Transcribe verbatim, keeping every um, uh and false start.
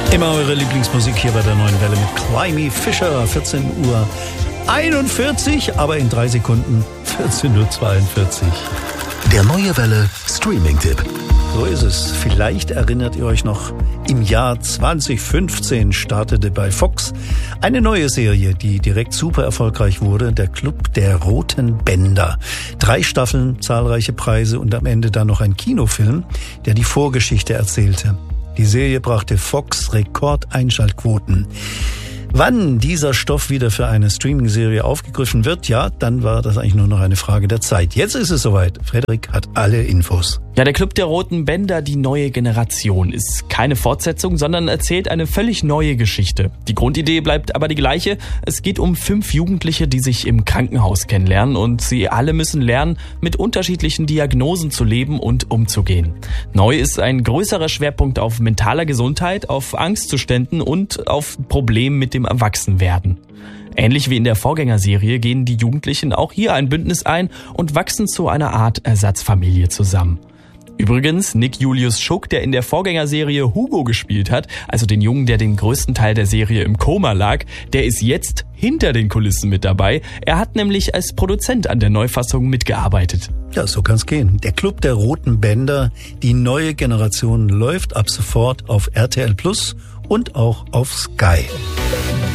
Immer eure Lieblingsmusik hier bei der Neuen Welle mit Climby Fisher. vierzehn Uhr einundvierzig, aber in drei Sekunden vierzehn Uhr zweiundvierzig. Der Neue Welle Streaming-Tipp. So ist es. Vielleicht erinnert ihr euch noch, im Jahr zwanzig fünfzehn startete bei Fox eine neue Serie, die direkt super erfolgreich wurde, der Club der Roten Bänder. Drei Staffeln, zahlreiche Preise und am Ende dann noch ein Kinofilm, der die Vorgeschichte erzählte. Die Serie brachte Fox Rekordeinschaltquoten. Wann dieser Stoff wieder für eine Streaming-Serie aufgegriffen wird, ja, dann war das eigentlich nur noch eine Frage der Zeit. Jetzt ist es soweit. Frederik hat alle Infos. Ja, der Club der Roten Bänder, die neue Generation, ist keine Fortsetzung, sondern erzählt eine völlig neue Geschichte. Die Grundidee bleibt aber die gleiche. Es geht um fünf Jugendliche, die sich im Krankenhaus kennenlernen und sie alle müssen lernen, mit unterschiedlichen Diagnosen zu leben und umzugehen. Neu ist ein größerer Schwerpunkt auf mentaler Gesundheit, auf Angstzuständen und auf Problemen mit dem Erwachsenwerden. Ähnlich wie in der Vorgängerserie gehen die Jugendlichen auch hier ein Bündnis ein und wachsen zu einer Art Ersatzfamilie zusammen. Übrigens, Nick Julius Schuck, der in der Vorgängerserie Hugo gespielt hat, also den Jungen, der den größten Teil der Serie im Koma lag, der ist jetzt hinter den Kulissen mit dabei. Er hat nämlich als Produzent an der Neufassung mitgearbeitet. Ja, so kann's gehen. Der Club der Roten Bänder, die neue Generation, läuft ab sofort auf R T L Plus und auch auf Sky.